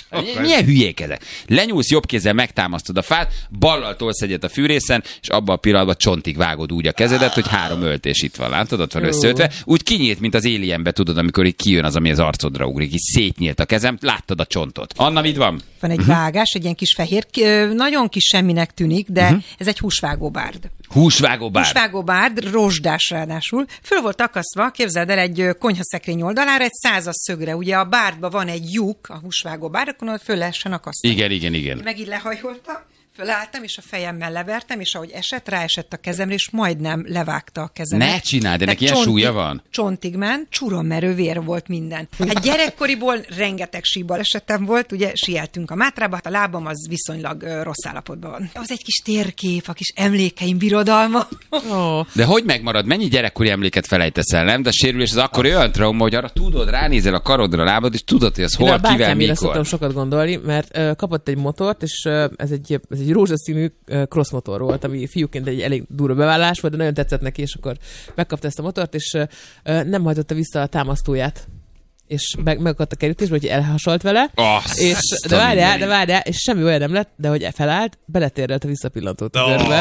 Milyen hülyék ezek? Lenyúlsz jobb kézzel, megtámasztod a fát, ballal tolsz egyet a fűrészen, és abban a pillanatban csontig vágod úgy a kezedet, hogy 3 öltés itt van, látod? Ott van összeötve. Úgy kinyílt, mint az Alienbe, tudod, amikor így kijön az, ami az arcodra ugrik. Így szétnyílt a kezem, láttad a csontot. Anna, mit van? Van egy vágás, egy ilyen kis fehér, nagyon kis semminek tűnik, de ez egy húsvágóbárd. Húsvágóbárd, rozsdás ráadásul. Föl volt akasztva, képzeld el, egy konyhaszekrény oldalára, egy 100-as szögre. Ugye a bárdban van egy lyuk, a húsvágóbárd, akkor föl lehessen akasztani. Igen. Meg így lehajoltam, fölálltam, és a fejemmel levertem, és ahogy ráesett a kezemre, és majdnem levágta a kezemet. Ne csináld, ennek ilyen súlya van? Csontig ment, csurommerő vér volt minden. Hát gyerekkoriból rengeteg síbalesetem volt, ugye sieltünk a Mátrába, a lábam az viszonylag rossz állapotban van. Az egy kis térkép, a kis emlékeim birodalma. De hogy megmarad? Mennyi gyerekkori emléket felejtesz el, nem? De a sérülés az akkor olyan trauma, hogy arra tudod, ránézel a karodra, a lábad, és tudod, hogy az hol, kivel, mikor. Szoktam sokat gondolni, mert kapott egy motort, és ez egy rózsaszínű crossmotor volt, ami fiúként egy elég durva bevállalás volt, de nagyon tetszett neki, és akkor megkapta ezt a motort, és nem hajtotta vissza a támasztóját. És megakadt a kerítésbe, hogy elhasalt vele, de várjál, és semmi olyan nem lett, de hogy felállt, beletérrelt a visszapillantót a görbe.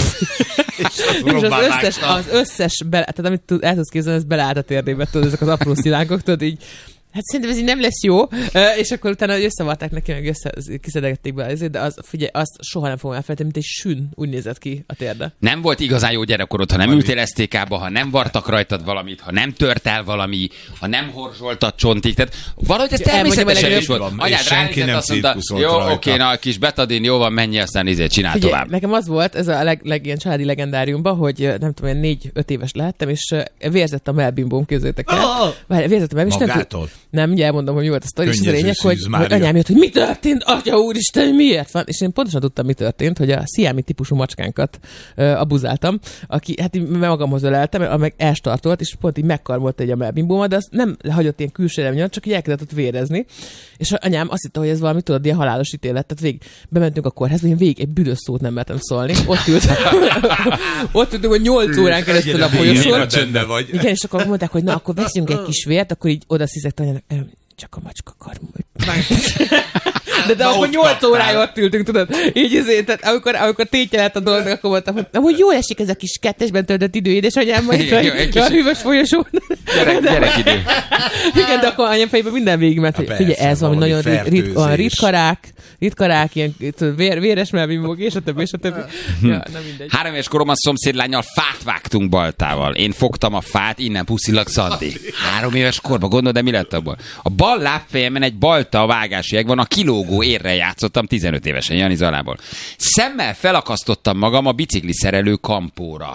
És az összes tehát amit el tudsz képzelni, ez beleállt a térdébe, tudod, ezek az apró szilánkok, tudod, így. Hát szerintem ez így nem lesz jó, és akkor utána összevarták neki, meg kiszedegették be azért, de figyelj, azt soha nem fogom elfelejteni, mint egy sün, úgy nézett ki a térde. Nem volt igazán jó gyerekkorod, ha nem ültél STK-ba, ha nem vartak rajtad valamit, ha nem tört el valami, ha nem horzsoltad csontig, tehát valahogy ez természetesen is volt. Anyád ránézett, azt mondta, jó, oké, na, kis betadin, jó van, menj, aztán csinál tovább. Nekem az volt, ez a ilyen családi legendáriumban, hogy nem tudom, 4-5 éves lehettem, és vérzett a melbimbóm, képzeljétek el. Vérzett a melbimbóm, nem, ugye elmondom, hogy mi volt a sztori, és az a lényeg, hogy anyám jött, hogy mi történt, atya úristen, miért van? És én pontosan tudtam, mi történt, hogy a sziámi típusú macskánkat abuzáltam, aki hát így magamhoz öleltem, meg elstartolt, és pont így megkarmolt egy a melbimbómat, de azt nem hagyott ilyen külsőre nyomni, csak így elkezdett ott vérezni. És anyám azt hitte, hogy ez valami, tudod, ilyen halálos ítélet. Tehát bementünk a kórházba, én végig egy büdös szót nem mertem szólni. Ott ültünk, hogy 8 órán keresztül a folyosón. Igen, és akkor mondták, hogy na, akkor veszünk egy kis vért, akkor így oda sziszegte anyának, csak a macska karmult. De akkor 8 órája ott ültünk, tudod? Így ezért, tehát amikor tétje lett a dolognak, akkor mondtam, hogy jól esik ez a kis kettesben töltött idő, édesanyám, majd a hűvös folyosón. Gyerekidő. Igen, de akkor anyám fejében minden végigment, hogy figyelj, ez valami nagyon ritkarák, ilyen véres melbimbók, és a többi. Ja, nem mindegy. 3 éves koromban szomszédlánnyal fát vágtunk baltával. Én fogtam a fát, innen puszillag Szandi. 3 éves korban, gondolod, de mi lett abból? A bal lábfejemen egy balta vágási egg van, a kilógó érrel játszottam 15 évesen, Jani Zalából. Szemmel felakasztottam magam a bicikli szerelő kampóra.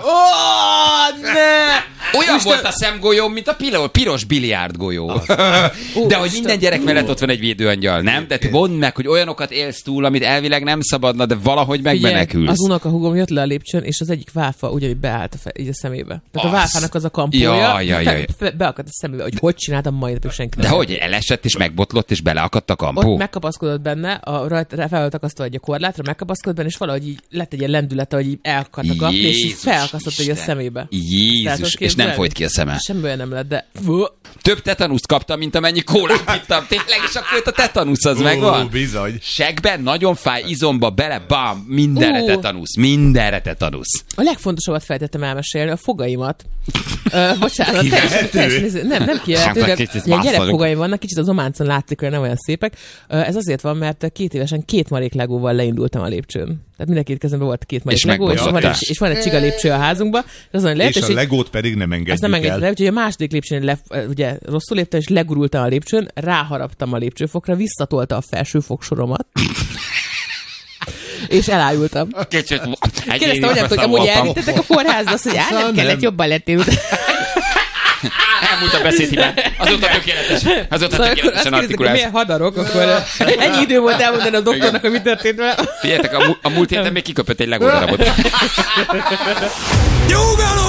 Olyan volt a szemgolyóm, mint a piros biliárdgolyó. De hogy minden gyerek mellett ott van egy védőangyal, nem? De mondd meg, hogy olyanokat élsz túl, amit elvileg nem szabadna, de valahogy megmenekülsz. Az unokahúgom jött le a lépcsőn, és az egyik válfa ugyanúgy beállt így a szemébe. Tehát a válfának az a kampója, beakadt a szemébe, hogy csináltam majd senki. De hogy elesett és megbotlott és beleakadt a kampó? Ott megkapaszkodott benne, fel volt akasztva egy korlátra, megkapaszkodott benne, és valahogy így lett egy ilyen lendülete, hogy így elakadt a kapni, és így felakasztott egy a szemébe. Jézus, és nem folyt ki a szeme. Semmi nem lett, de... Több tetanuszt kaptam, mint amennyi kólát ittam. Tényleg, és akkor a tetanusz az megvan. Bizony. Segben, nagyon fáj, izomba, bele, bam, mindenre tetanusz. A legfontosabbat feltettem elmesélni, a fogaimat. Bocsánat. Nem kijelentő, de ilyen gyerekfogaim vannak, kicsit az ománcon látszik, hogy nem olyan szépek. Ez azért van, mert 2 évesen 2 marék legóval leindultam a lépcsőn. Tehát mind a 2 kezemben volt 2 marék legó, és van egy csiga lépcső a házunkba. És a legót pedig nem engedjük el. Úgyhogy a második lépcsőn ugye rosszul léptem, és legurultam a lépcsőn, ráharaptam a lépcsőfokra, visszatolta a felső fogsoromat. És elájultam. Kérdeztem anyám, hogy amúgy elvittetek a kórházba, azt mondja, nem kellett, jobban lettél. Elmúlt a beszédhibán. Azóta tökéletesen artikulálsz. Milyen hadarok, akkor ennyi idő volt elmondani a doktornak, hogy mi történt vele. Figyeljetek, a múlt héten még kiköpött egy legódarabot.